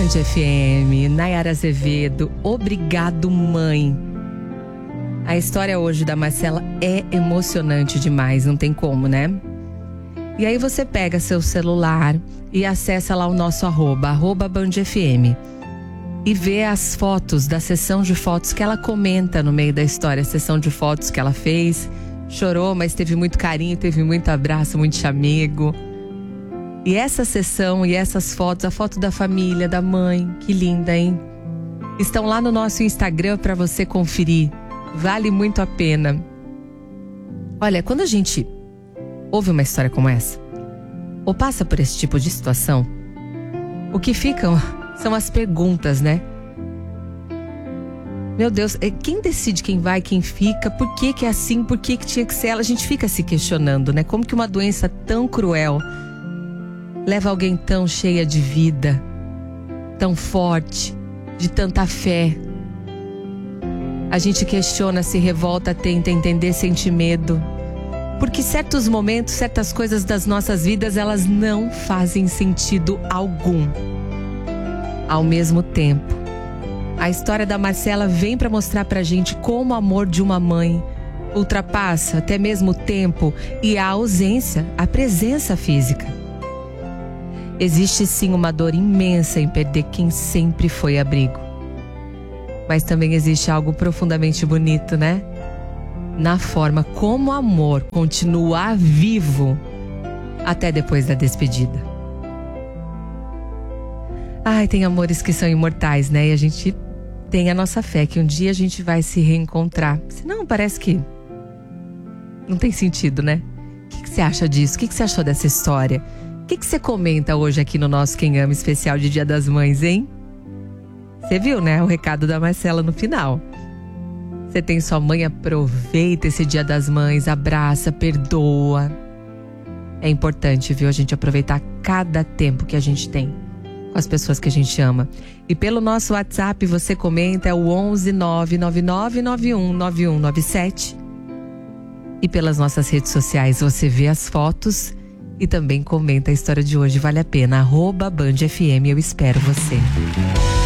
FM, Nayara Azevedo, obrigado, mãe. A história hoje da Marcela é emocionante demais, não tem como, né? E aí você pega seu celular e acessa lá o nosso arroba BandFM. E vê as fotos da sessão de fotos que ela comenta no meio da história. A sessão de fotos que ela fez. Chorou, mas teve muito carinho, teve muito abraço, muito chamego. E essa sessão e essas fotos, a foto da família, da mãe, que linda, hein? Estão lá no nosso Instagram para você conferir. Vale muito a pena. Olha, quando a gente ouve uma história como essa, ou passa por esse tipo de situação, o que ficam são as perguntas, né? Meu Deus, quem decide quem vai, quem fica? Por que que é assim? Por que que tinha que ser ela? A gente fica se questionando, né? Como que uma doença tão cruel leva alguém tão cheia de vida, tão forte, de tanta fé? A gente questiona, se revolta, tenta entender, sente medo. Porque certos momentos, certas coisas das nossas vidas, elas não fazem sentido algum. Ao mesmo tempo, a história da Marcela vem para mostrar pra gente como o amor de uma mãe ultrapassa até mesmo o tempo e a ausência, a presença física. Existe sim uma dor imensa em perder quem sempre foi abrigo. Mas também existe algo profundamente bonito, né? Na forma como o amor continua vivo até depois da despedida. Ai, tem amores que são imortais, né? E a gente tem a nossa fé que um dia a gente vai se reencontrar. Senão parece que não tem sentido, né? O que você acha disso? O que você achou dessa história? O que você comenta hoje aqui no nosso Quem Ama especial de Dia das Mães, hein? Você viu, né? O recado da Marcela no final. Você tem sua mãe, aproveita esse Dia das Mães, abraça, perdoa. É importante, viu? A gente aproveitar cada tempo que a gente tem com as pessoas que a gente ama. E pelo nosso WhatsApp você comenta, é o 11 999 91 9197. E pelas nossas redes sociais você vê as fotos e também comenta a história de hoje. Vale a pena. @BandFM, eu espero você.